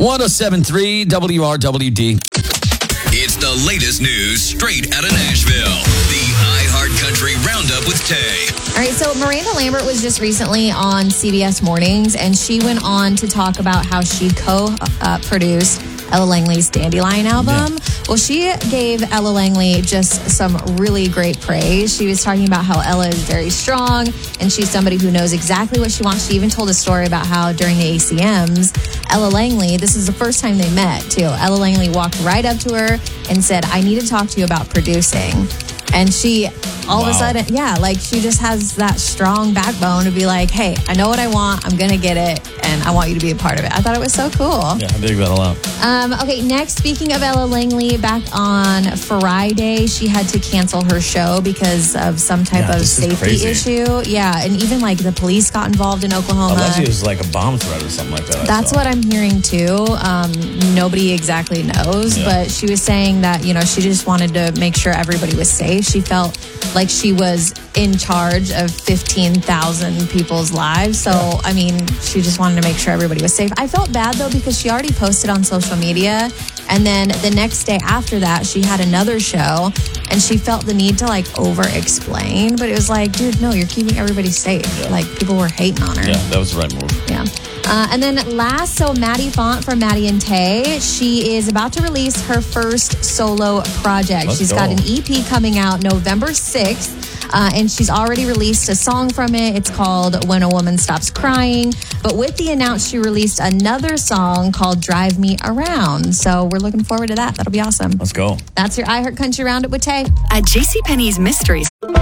107.3 WRWD. It's the latest news straight out of Nashville. The iHeartCountry Roundup with Tay. All right, so Miranda Lambert was just recently on CBS Mornings, and she went on to talk about how she co-produced Ella Langley's Dandelion album. Yeah. Well, she gave Ella Langley just some really great praise. She was talking about how Ella is very strong, and she's somebody who knows exactly what she wants. She even told a story about how during the ACMs, Ella Langley, this is the first time they met, too. Ella Langley walked right up to her and said, "I need to talk to you about producing." And she, all of a sudden, she just has that strong backbone to be like, "Hey, I know what I want. I'm going to get it. And I want you to be a part of it." I thought it was so cool. Yeah, I dig that a lot. Okay, next, speaking of Ella Langley, back on Friday, she had to cancel her show because of some type of safety issue. Yeah, and even like the police got involved in Oklahoma. Allegedly it was like a bomb threat or something like that. That's what I'm hearing too. Nobody exactly knows, but she was saying that, she just wanted to make sure everybody was safe. She felt like she was in charge of 15,000 people's lives. So, she just wanted to make sure everybody was safe. I felt bad, though, because she already posted on social media. And then the next day after that, she had another show. And she felt the need to, over-explain. But it was like, dude, no, you're keeping everybody safe. Yeah. People were hating on her. Yeah, that was the right move. Yeah. And then last, so Maddie Font from Maddie and Tay, she is about to release her first solo project. She's got an EP coming out November 6th. And she's already released a song from it. It's called When a Woman Stops Crying. But with the announce, she released another song called Drive Me Around. So we're looking forward to that. That'll be awesome. Let's go. That's your iHeartCountry Roundup with Tay. At JCPenney's Mysteries.